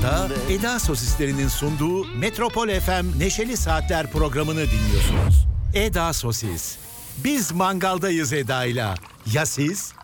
anda Eda Sosislerinin sunduğu Metropol FM Neşeli Saatler programını dinliyorsunuz. Eda Sosis. Biz mangaldayız Eda'yla. Ya siz?